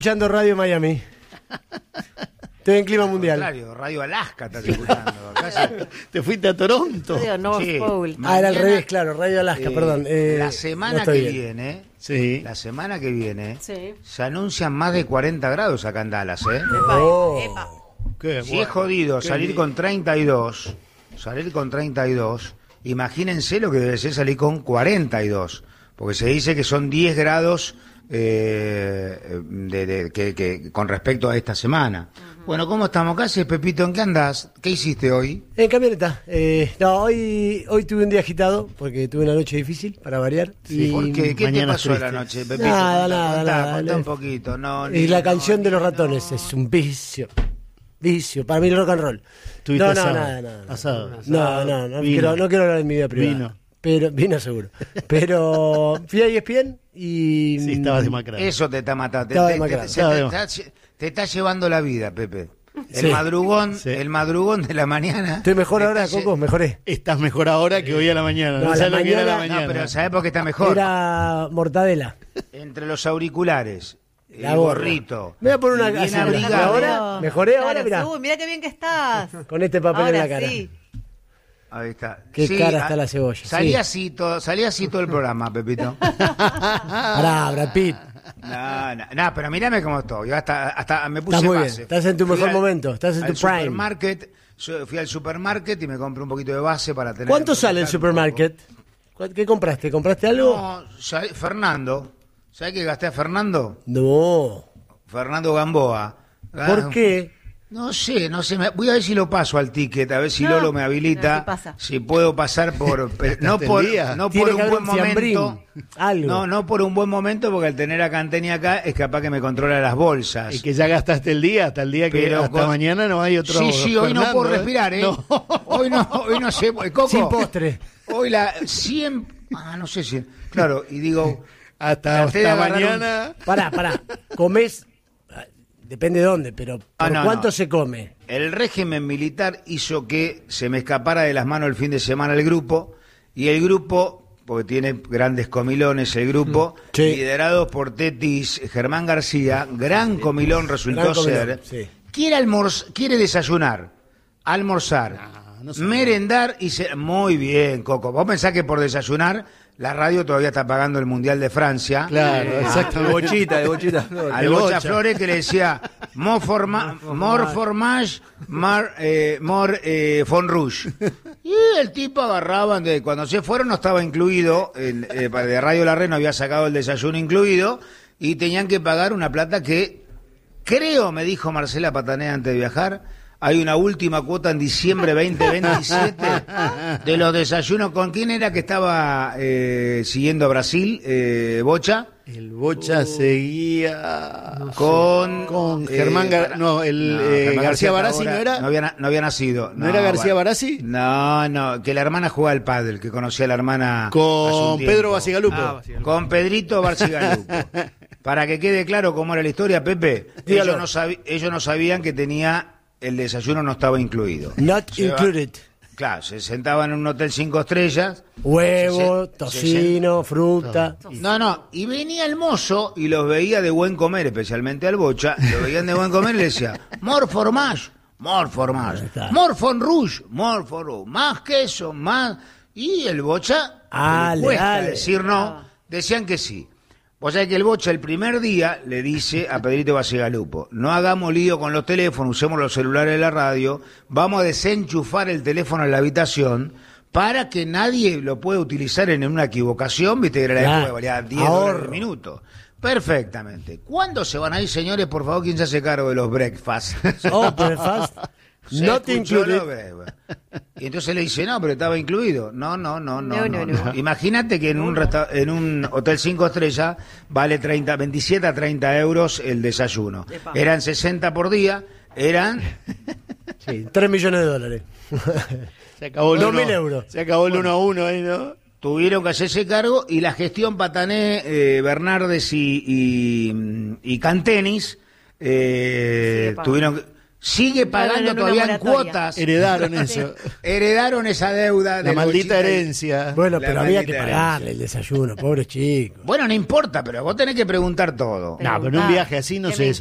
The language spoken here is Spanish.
Escuchando Radio Miami. Estoy en clima mundial. Radio Alaska estás escuchando. Te fuiste a Toronto. Radio North Sí. Pole. Era al revés, claro, Radio Alaska, perdón. La semana no estoy que bien. viene, Sí. la semana que viene, Sí. se anuncian más de 40 grados acá en Dallas, ¿eh? Epa, Oh. epa. Qué Si bueno. es jodido Qué salir lindo. con 32, imagínense lo que debe ser salir con 42, porque se dice que son 10 grados con respecto a esta semana. Bueno, ¿cómo estamos? ¿Qué haces, Pepito? ¿En qué andás? ¿Qué hiciste hoy? En camioneta. No, hoy tuve un día agitado porque tuve una noche difícil para variar. Sí, ¿Por qué? ¿Qué te mañanas pasó a la tristes. noche, Pepito? Nada. Contá un poquito. No, Y la no, canción de los no. ratones es un vicio. Vicio. Para mí el rock and roll. Tuviste No, asado. nada. Asado. No Vino. quiero hablar de mi vida privada. Vino. Pero, vino seguro. Pero fui a ESPN y... Sí, estabas demacrado. Eso te está matando. Estaba demacrado. Te está llevando la vida, Pepe. El Sí. madrugón, Sí. el madrugón de la mañana. Estoy mejor te ahora, está Coco, mejoré. Estás mejor ahora que hoy a la mañana. No, No, a sabes la lo que era la mañana- mañana. No, pero ¿sabés por qué está mejor? Era mortadela. Entre los auriculares, La el gorra. gorrito. Me voy a poner una y bien así, abrigado. ahora, mejoré ahora, Claro, mirá. Uy, mirá qué bien que estás. Con este papel Ahora en la cara. sí. Ahí está. Qué cara está ah, la cebolla. Salía Sí. salía así todo el programa, Pepito. Pará, Brad Pitt. No, pero mírame cómo estoy. Yo hasta me puse Estás muy bien. base. Estás en tu Fui mejor momento. Estás en al tu prime. supermarket. Fui al supermarket y me compré un poquito de base para tener. ¿Cuánto sale el supermarket? ¿Qué compraste? ¿Compraste algo? No, Fernando. ¿Sabés que gasté a Fernando? No. Fernando Gamboa. ¿Por qué? No sé. Voy a ver si lo paso al ticket, a ver si Lolo me habilita. ¿qué pasa? Si puedo pasar por. No Hasta por, el día. no Tiene por que un haber buen un fiambrín, momento. algo. No por un buen momento, porque al tener a Canteni acá es capaz que me controla las bolsas. Y que ya gastaste el día, hasta el día que Pero hasta con- mañana no hay otro. Sí, hoy no Fernando, puedo respirar, ¿eh? No. Hoy no sé. Coco. Sin postre. Hoy la 100. No sé si. Claro, y digo. Hasta traté de agarrar mañana. Pará. Comés, depende de dónde, pero ¿por no, cuánto no. se come? El régimen militar hizo que se me escapara de las manos el fin de semana el grupo, y el grupo, porque tiene grandes comilones el grupo, Sí. liderado por Tetis Germán García, gran comilón resultó Gran comilón, ser, sí. quiere desayunar, almorzar, no sé. merendar y ser... Muy bien, Coco, vos pensás que por desayunar la radio todavía está pagando el Mundial de Francia. Claro, exacto. De bochita. Al Bocha Flores que le decía more fromage, more fond rouge. Y el tipo agarraba, cuando se fueron no estaba incluido, de Radio La Red no había sacado el desayuno incluido, y tenían que pagar una plata que, creo, me dijo Marcela Patanea antes de viajar, hay una última cuota en diciembre 2027 de los desayunos. ¿Con quién era que estaba siguiendo a Brasil, Bocha? El Bocha seguía Con Germán Germán García Barassi, ahora ¿no era? No había nacido. ¿No era García bueno. Barassi? No, que la hermana jugaba al pádel, que conocía a la hermana hace Con un tiempo. Pedro Basigalupo. Con Pedrito Barcigalupo. Para que quede claro cómo era la historia, Pepe, Dígalo. ellos no sabían que tenía el desayuno no estaba incluido. Not Se va- included. Claro, se sentaban en un hotel 5 estrellas. Huevo, Se- tocino, fruta. No, y venía el mozo y los veía de buen comer, especialmente al Bocha, lo veían de buen comer y le decía, more fromage, está. more fond rouge, más queso, más... Y el Bocha, Ale, le cuesta ale. decir no, decían que sí. Vos sabés que el Bocha el primer día le dice a Pedrito Basigalupo, no hagamos lío con los teléfonos, usemos los celulares de la radio, vamos a desenchufar el teléfono en la habitación para que nadie lo pueda utilizar en una equivocación, viste que era la Claro, época que valía 10 ahorro. dólares el minuto. Perfectamente. ¿Cuándo se van a ir, señores? Por favor, ¿quién se hace cargo de los breakfast? Oh, breakfast. Se Not escuchó included. lo breakfast. Y entonces le dice, no, pero estaba incluido. No. No. Imagínate que en un hotel 5 estrellas vale 27 a 30 euros el desayuno. Epa. Eran 60 por día, eran... Sí, 3 millones de dólares. Se acabó el 2.000 euros. Se acabó el 1-1 ahí, ¿no? Tuvieron que hacerse cargo y la gestión Patané, Bernardes y Cantenis Sigue pagando. tuvieron sigue pagando en una todavía en moratoria. cuotas. Heredaron eso. Heredaron esa deuda. La del maldita 80. herencia. Bueno, La pero había que maldita pagarle el desayuno, pobre chico. Bueno, no importa, pero vos tenés que preguntar todo. No, pero en un viaje así no ¿Qué se me